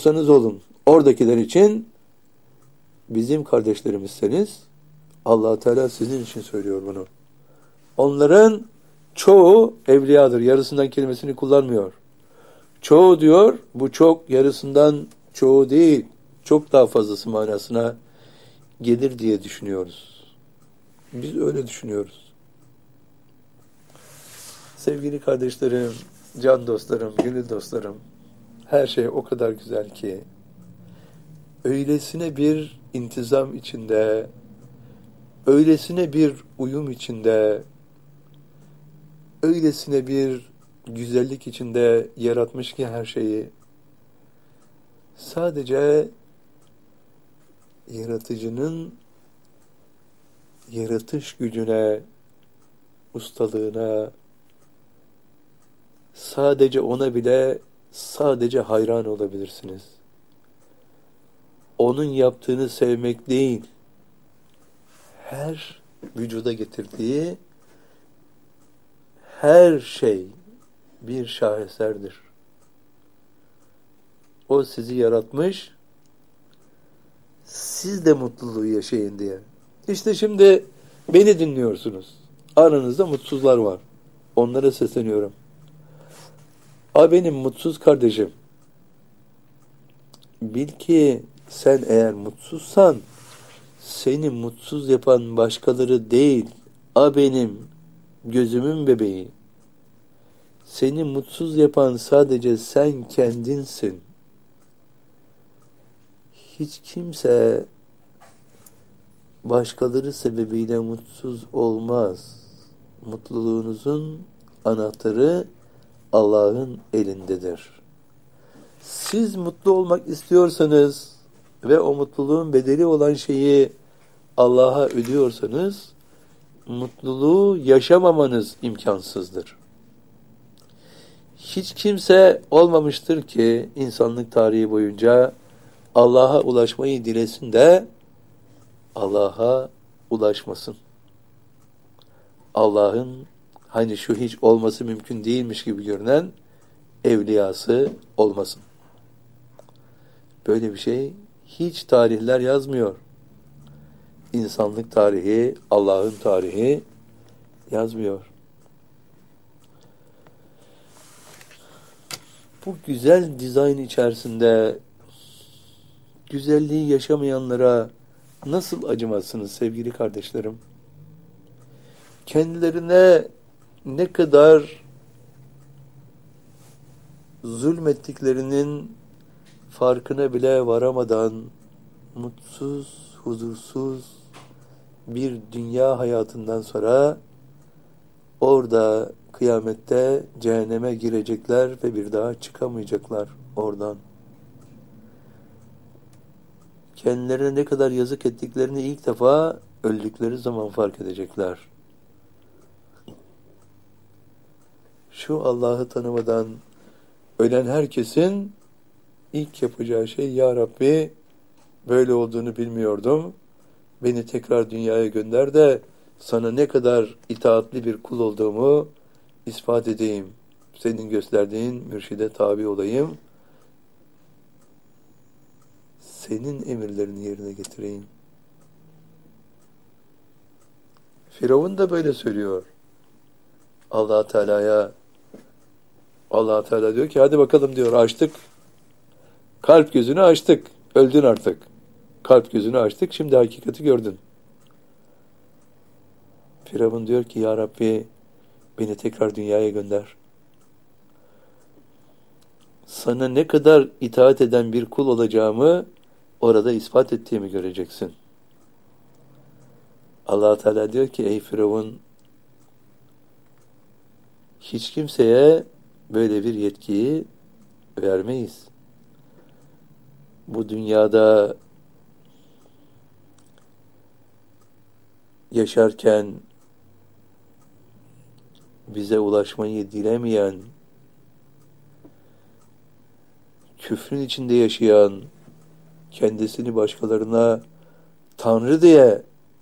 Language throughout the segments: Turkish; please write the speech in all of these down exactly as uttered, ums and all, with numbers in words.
olursanız olun, oradakiler için bizim kardeşlerimizseniz, Allah Teala sizin için söylüyor bunu. Onların çoğu evliyadır. Yarısından kelimesini kullanmıyor. Çoğu diyor, bu çok yarısından çoğu değil, çok daha fazlası manasına gelir diye düşünüyoruz. Biz öyle düşünüyoruz. Sevgili kardeşlerim, can dostlarım, gönül dostlarım, her şey o kadar güzel ki, öylesine bir intizam içinde, öylesine bir uyum içinde, öylesine bir güzellik içinde yaratmış ki her şeyi, sadece yaratıcının yaratış gücüne, ustalığına, sadece ona bile sadece hayran olabilirsiniz. Onun yaptığını sevmek değil, her vücuda getirdiği her şey bir şaheserdir. O sizi yaratmış, siz de mutluluğu yaşayın diye. İşte şimdi beni dinliyorsunuz. Aranızda mutsuzlar var. Onlara sesleniyorum. A benim mutsuz kardeşim. Bil ki sen eğer mutsuzsan, seni mutsuz yapan başkaları değil, a benim gözümün bebeği. Seni mutsuz yapan sadece sen kendinsin. Hiç kimse başkaları sebebiyle mutsuz olmaz. Mutluluğunuzun anahtarı Allah'ın elindedir. Siz mutlu olmak istiyorsanız ve o mutluluğun bedeli olan şeyi Allah'a ödüyorsanız, mutluluğu yaşamamanız imkansızdır. Hiç kimse olmamıştır ki insanlık tarihi boyunca Allah'a ulaşmayı dilesin de Allah'a ulaşmasın. Allah'ın hani şu hiç olması mümkün değilmiş gibi görünen evliyası olmasın. Böyle bir şey hiç tarihler yazmıyor. İnsanlık tarihi, Allah'ın tarihi yazmıyor. Bu güzel dizayn içerisinde güzelliği yaşamayanlara nasıl acımazsınız sevgili kardeşlerim? Kendilerine ne kadar zulmettiklerinin farkına bile varamadan mutsuz, huzursuz bir dünya hayatından sonra orada kıyamette cehenneme girecekler ve bir daha çıkamayacaklar oradan. Kendilerine ne kadar yazık ettiklerini ilk defa öldükleri zaman fark edecekler. Şu Allah'ı tanımadan ölen herkesin ilk yapacağı şey, Ya Rabbi böyle olduğunu bilmiyordum. Beni tekrar dünyaya gönder de sana ne kadar itaatli bir kul olduğumu ispat edeyim. Senin gösterdiğin mürşide tabi olayım. Senin emirlerini yerine getireyim. Firavun da böyle söylüyor. Allah Teala'ya, Allah Teala diyor ki hadi bakalım diyor, açtık. Kalp gözünü açtık. Öldün artık. Kalp gözünü açtık. Şimdi hakikati gördün. Firavun diyor ki Ya Rabbi beni tekrar dünyaya gönder. Sana ne kadar itaat eden bir kul olacağımı orada ispat ettiğimi göreceksin. Allah Teala diyor ki ey Firavun, hiç kimseye böyle bir yetkiyi vermeyiz. Bu dünyada yaşarken bize ulaşmayı dilemeyen, küfrün içinde yaşayan, kendisini başkalarına Tanrı diye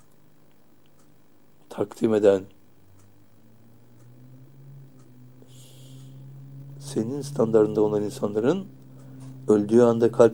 takdim eden, senin standartında olan insanların öldüğü anda kalp